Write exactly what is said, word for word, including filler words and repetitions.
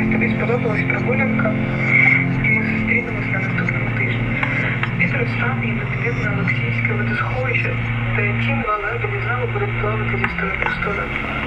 тобі сподобалась прогулянка, і ми зустрінемось на наступному тижні. Вітер встане і допіде на Олексійське водосховище, та ті два лебеді знову будуть плавати зі сторони в сторону.